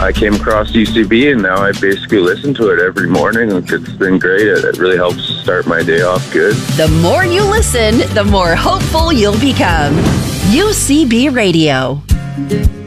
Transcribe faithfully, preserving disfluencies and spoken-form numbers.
I came across U C B, and now I basically listen to it every morning. It's been great. It, it really helps start my day off good. The more you listen, the more hopeful you'll become. U C B Radio.